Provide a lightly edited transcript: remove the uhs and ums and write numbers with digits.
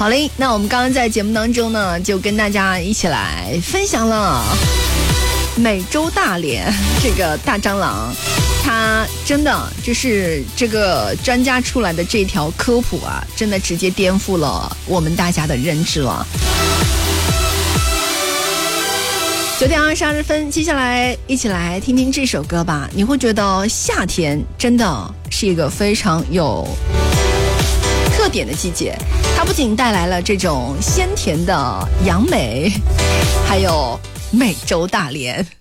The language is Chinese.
好嘞，那我们刚刚在节目当中呢，就跟大家一起来分享了美洲大蠊这个大蟑螂，它真的就是这个专家出来的这条科普啊，真的直接颠覆了我们大家的认知了。9点22分，接下来一起来听听这首歌吧。你会觉得夏天真的是一个非常有特点的季节，它不仅带来了这种鲜甜的杨梅，还有美洲大蠊。